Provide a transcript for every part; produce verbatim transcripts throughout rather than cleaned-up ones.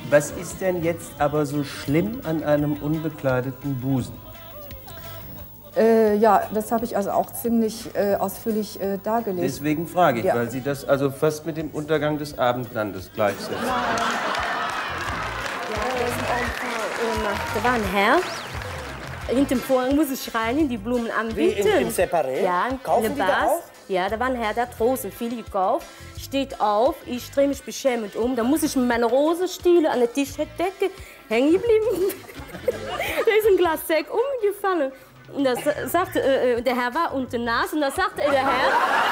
Was ist denn jetzt aber so schlimm an einem unbekleideten Busen? Äh, ja, das habe ich also auch ziemlich äh, ausführlich äh, dargelegt. Deswegen frage ich, ja. weil Sie das also fast mit dem Untergang des Abendlandes gleichsetzen. Da war ein Herr. Hinter dem Vorhang muss ich rein, die Blumen anbieten. Wie im, im Separé? Ja, kaufen in die der da Bars. auch? Ja, da war ein Herr, der hat Rosen viel gekauft. Steht auf, ich drehe mich beschämend um. Da muss ich mit meiner Rosenstiele an der Tischdecke hängen geblieben. Da ist ein Glas Sekt umgefallen. Und das sagte, äh, der Herr war unter Nas und da sagte der Herr...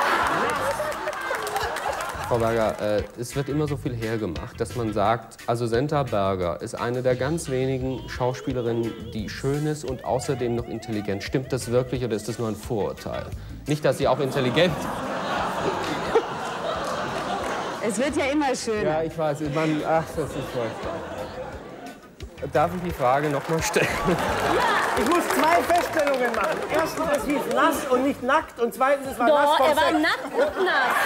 Frau Berger, äh, es wird immer so viel hergemacht, dass man sagt, also Senta Berger ist eine der ganz wenigen Schauspielerinnen, die schön ist und außerdem noch intelligent. Stimmt das wirklich oder ist das nur ein Vorurteil? Nicht, dass sie auch intelligent... Es wird ja immer schöner. Ja, ich weiß. Man, ach, das ist furchtbar. Darf ich die Frage noch mal stellen? Ich muss zwei Feststellungen machen. Erstens, es hieß nass und nicht nackt. Und zweitens, es war nass Doch, vom er war Sex. nackt und nass.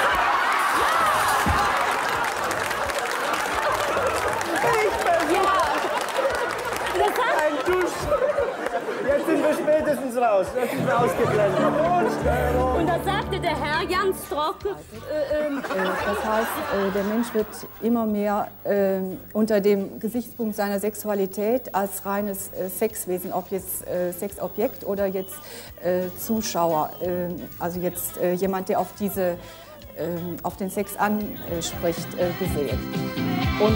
Ein Dusch. Jetzt sind wir spätestens raus. Das ist ausgeblendet. Und da sagte der Herr ganz trocken, äh, ähm, Das heißt, äh, der Mensch wird immer mehr äh, unter dem Gesichtspunkt seiner Sexualität als reines äh, Sexwesen, ob jetzt äh, Sexobjekt oder jetzt äh, Zuschauer, äh, also jetzt äh, jemand, der auf, diese, äh, auf den Sex anspricht, äh, gesehen. Und